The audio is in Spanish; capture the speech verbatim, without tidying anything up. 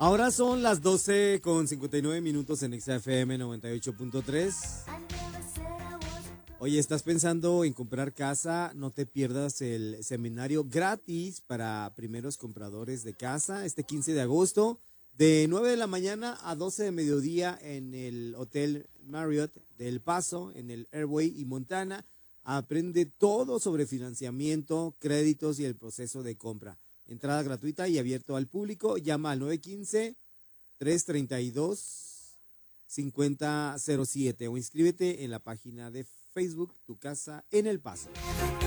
Ahora son las doce con cincuenta y nueve minutos en X F M noventa y ocho punto tres. Oye, ¿estás pensando en comprar casa? No te pierdas el seminario gratis para primeros compradores de casa este quince de agosto, de nueve de la mañana a doce de mediodía en el Hotel Marriott de El Paso, en el Airway y Montana. Aprende todo sobre financiamiento, créditos y el proceso de compra. Entrada gratuita y abierto al público. Llama al nueve uno cinco, tres tres dos, cinco cero cero siete o inscríbete en la página de Facebook Tu Casa en El Paso.